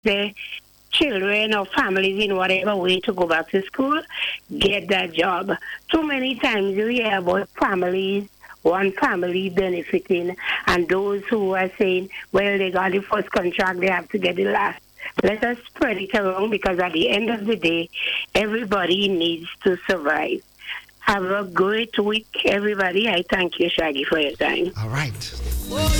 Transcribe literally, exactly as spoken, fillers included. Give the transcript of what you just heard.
the children or families in whatever way to go back to school, get that job. Too many times you hear about families, one family benefiting, and those who are saying, well, they got the first contract, they have to get the last. Let us spread it around because at the end of the day, everybody needs to survive. Have a great week, everybody. I thank you, Shaggy, for your time. All right.